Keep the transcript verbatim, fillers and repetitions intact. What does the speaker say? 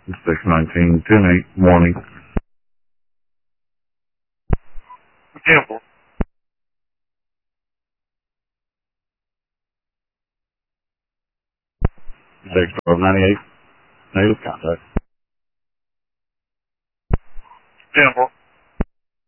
six nineteen, ten eight, morning. Example. six twelve ninety-eight, negative contact. Example.